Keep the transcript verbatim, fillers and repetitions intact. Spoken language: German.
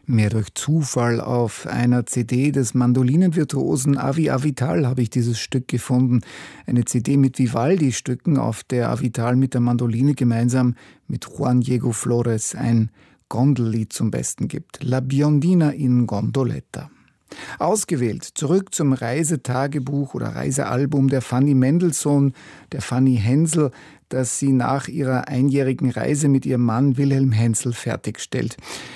Mehr durch Zufall auf einer C D des Mandolinenvirtuosen Avi Avital habe ich dieses Stück gefunden. Eine C D mit Vivaldi-Stücken, auf der Avital mit der Mandoline gemeinsam mit Juan Diego Flores ein Gondellied zum Besten gibt. La Biondina in Gondoletta. Ausgewählt, zurück zum Reisetagebuch oder Reisealbum der Fanny Mendelssohn, der Fanny Hensel, das sie nach ihrer einjährigen Reise mit ihrem Mann Wilhelm Hensel fertigstellt.